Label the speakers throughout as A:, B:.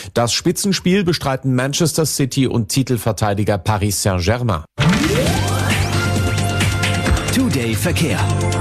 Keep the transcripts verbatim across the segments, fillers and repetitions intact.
A: Das Spitzenspiel bestreiten Manchester City und Titelverteidiger Paris Saint-Germain.
B: Today Verkehr.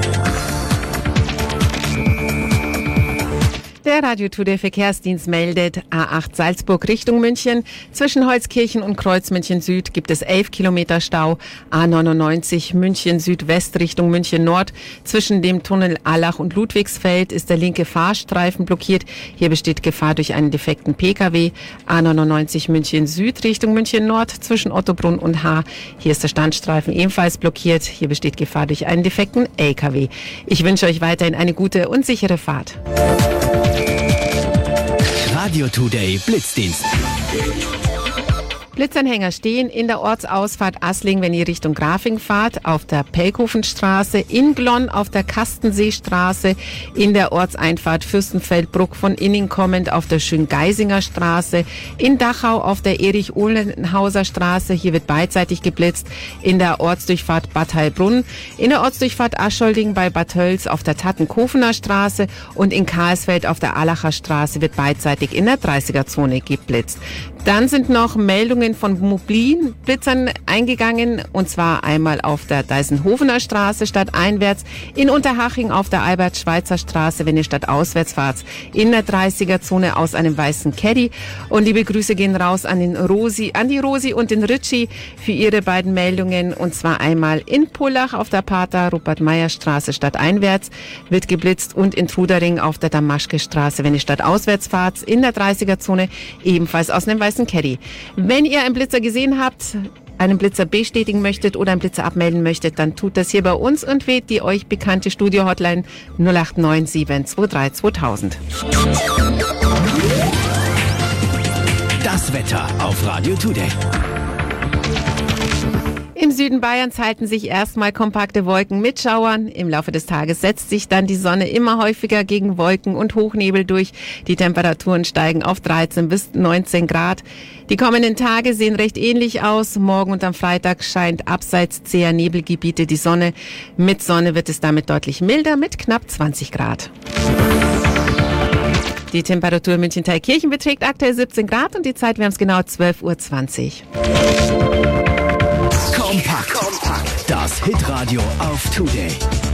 C: Der Radio Today Verkehrsdienst meldet, A acht Salzburg Richtung München. Zwischen Holzkirchen und Kreuz München Süd gibt es elf Kilometer Stau. A neunundneunzig München Südwest Richtung München Nord. Zwischen dem Tunnel Allach und Ludwigsfeld ist der linke Fahrstreifen blockiert. Hier besteht Gefahr durch einen defekten Pkw. A neunundneunzig München Süd Richtung München Nord. Zwischen Ottobrunn und Haar. Hier ist der Standstreifen ebenfalls blockiert. Hier besteht Gefahr durch einen defekten L K W. Ich wünsche euch weiterhin eine gute und sichere Fahrt.
B: Radio Today Blitzdienst.
C: Blitzanhänger stehen in der Ortsausfahrt Assling, wenn ihr Richtung Grafing fahrt, auf der Pelkhofenstraße, in Glonn auf der Kastenseestraße, in der Ortseinfahrt Fürstenfeldbruck von innen kommend auf der Schöngeisinger Straße, in Dachau auf der Erich-Uhlenhauser Straße, hier wird beidseitig geblitzt, in der Ortsdurchfahrt Bad Heilbrunn, in der Ortsdurchfahrt Ascholdding bei Bad Tölz auf der Tattenkofener Straße und in Karlsfeld auf der Allacher Straße wird beidseitig in der dreißiger-Zone geblitzt. Dann sind noch Meldungen von Mobilblitzern eingegangen, und zwar einmal auf der Deisenhofener Straße stadteinwärts, in Unterhaching auf der Albert-Schweitzer Straße, wenn ihr stadtauswärts fahrt, in der dreißiger-Zone aus einem weißen Caddy. Und liebe Grüße gehen raus an den Rosi, an die Rosi und den Ritchie für ihre beiden Meldungen, und zwar einmal in Pullach auf der Pater Rupert-Meyer Straße stadteinwärts wird geblitzt und in Trudering auf der Damaschke Straße, wenn ihr stadtauswärts fahrt, in der dreißiger-Zone ebenfalls aus einem weißen Caddy. Wenn ihr einen Blitzer gesehen habt, einen Blitzer bestätigen möchtet oder einen Blitzer abmelden möchtet, dann tut das hier bei uns und wählt die euch bekannte Studio-Hotline null acht neun sieben zwei drei zweitausend.
B: Das Wetter auf Radio Today.
C: Im Süden Bayerns halten sich erstmal kompakte Wolken mit Schauern. Im Laufe des Tages setzt sich dann die Sonne immer häufiger gegen Wolken und Hochnebel durch. Die Temperaturen steigen auf dreizehn bis neunzehn Grad. Die kommenden Tage sehen recht ähnlich aus. Morgen und am Freitag scheint abseits zäher Nebelgebiete die Sonne. Mit Sonne wird es damit deutlich milder mit knapp zwanzig Grad. Die Temperatur in München-Thalkirchen beträgt aktuell siebzehn Grad und die Zeit, wir haben es genau zwölf Uhr zwanzig.
B: Kompakt. Kompakt. Das Hitradio auf Today.